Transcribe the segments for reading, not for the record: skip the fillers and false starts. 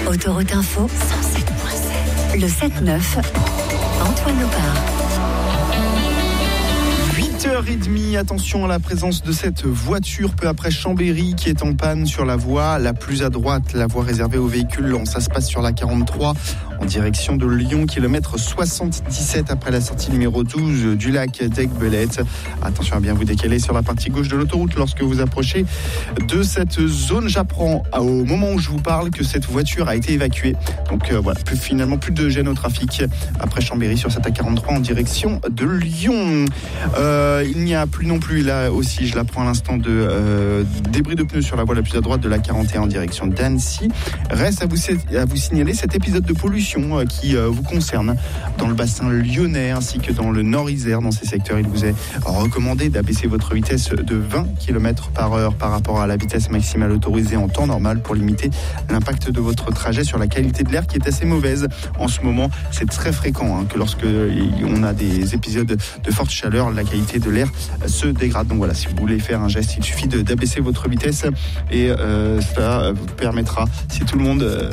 Autoroute Info 107.7. Le 7-9, Antoine Opar. 8h30, attention à la présence de cette voiture peu après Chambéry qui est en panne sur la voie la plus à droite, la voie réservée aux véhicules. Ça se passe sur la 43 en direction de Lyon, kilomètre 77 après la sortie numéro 12 du lac d'Aiguebelette. Attention à bien vous décaler sur la partie gauche de l'autoroute lorsque vous approchez de cette zone. J'apprends au moment où je vous parle que cette voiture a été évacuée. Donc voilà, finalement plus de gêne au trafic après Chambéry sur cette A43 en direction de Lyon. Il n'y a plus non plus, là aussi je l'apprends à l'instant, de débris de pneus sur la voie la plus à droite de la 41 en direction d'Annecy. Reste à vous signaler cet épisode de pollution qui vous concerne dans le bassin lyonnais ainsi que dans le Nord-Isère. Dans ces secteurs, il vous est recommandé d'abaisser votre vitesse de 20 km/h par rapport à la vitesse maximale autorisée en temps normal pour limiter l'impact de votre trajet sur la qualité de l'air qui est assez mauvaise. En ce moment, c'est très fréquent que lorsque on a des épisodes de forte chaleur, la qualité de l'air se dégrade. Donc voilà, si vous voulez faire un geste, il suffit d'abaisser votre vitesse et cela vous permettra, si tout le monde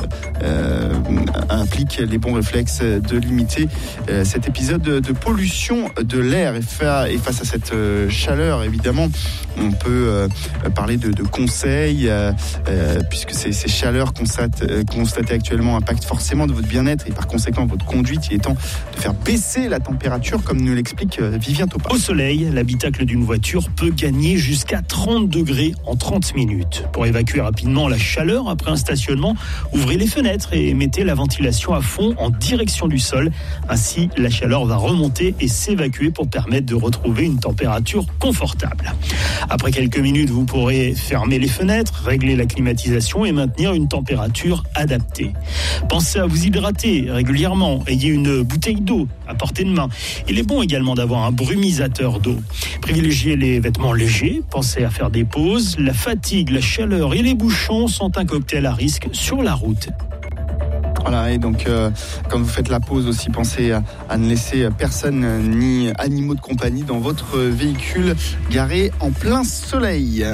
implique les bons réflexes, de limiter cet épisode de pollution de l'air. Et face à cette chaleur, évidemment, on peut parler de conseils, puisque ces chaleurs constatées actuellement impactent forcément de votre bien-être et par conséquent votre conduite. Il est temps de faire baisser la température, comme nous l'explique Vivien Topin. Au soleil, l'habitacle d'une voiture peut gagner jusqu'à 30 degrés en 30 minutes. Pour évacuer rapidement la chaleur après un stationnement, ouvrez les fenêtres et mettez la ventilation à fond en direction du sol. Ainsi, la chaleur va remonter et s'évacuer pour permettre de retrouver une température confortable. Après quelques minutes, vous pourrez fermer les fenêtres, régler la climatisation et maintenir une température adaptée. Pensez à vous hydrater régulièrement. Ayez une bouteille d'eau à portée de main. Il est bon également d'avoir un brumisateur d'eau. Privilégiez les vêtements légers. Pensez à faire des pauses. La fatigue, la chaleur et les bouchons sont un cocktail à risque sur la route. Voilà, et donc quand vous faites la pause aussi, pensez à ne laisser personne ni animaux de compagnie dans votre véhicule garé en plein soleil.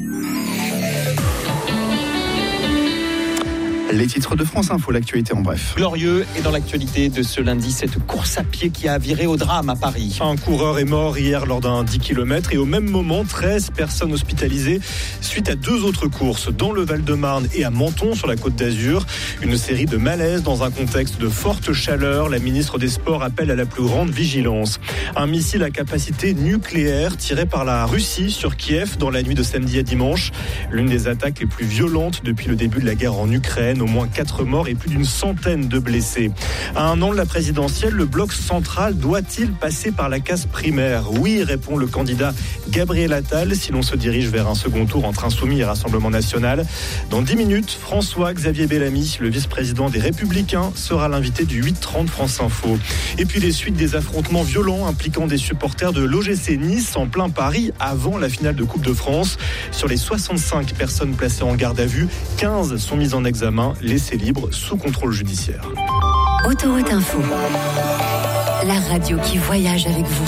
Les titres de France Info, l'actualité en bref. Glorieux et dans l'actualité de ce lundi, cette course à pied qui a viré au drame à Paris. Un coureur est mort hier lors d'un 10 km et au même moment, 13 personnes hospitalisées suite à 2 autres courses dans le Val-de-Marne et à Menton sur la Côte d'Azur. Une série de malaises dans un contexte de forte chaleur. La ministre des Sports appelle à la plus grande vigilance. Un missile à capacité nucléaire tiré par la Russie sur Kiev dans la nuit de samedi à dimanche. L'une des attaques les plus violentes depuis le début de la guerre en Ukraine. Au moins 4 morts et plus d'une centaine de blessés. À un an de la présidentielle, le bloc central doit-il passer par la case primaire ? Oui, répond le candidat Gabriel Attal, si l'on se dirige vers un second tour entre Insoumis et Rassemblement National. Dans 10 minutes, François-Xavier Bellamy, le vice-président des Républicains, sera l'invité du 8h30 France Info. Et puis les suites des affrontements violents impliquant des supporters de l'OGC Nice en plein Paris avant la finale de Coupe de France. Sur les 65 personnes placées en garde à vue, 15 sont mises en examen, laissés libres sous contrôle judiciaire. Autoroute Info, la radio qui voyage avec vous.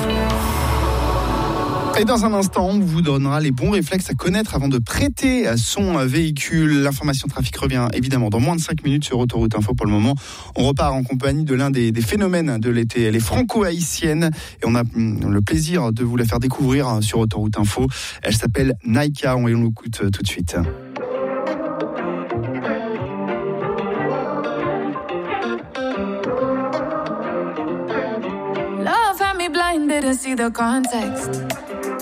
Et dans un instant, on vous donnera les bons réflexes à connaître avant de prêter son véhicule. L'information trafic revient évidemment dans moins de 5 minutes sur Autoroute Info. Pour le moment, on repart en compagnie de l'un des phénomènes de l'été. Elle est franco-haïtienne et on a le plaisir de vous la faire découvrir sur Autoroute Info. Elle s'appelle Naïka, on l'écoute tout de suite. Love had me blind, didn't see the context.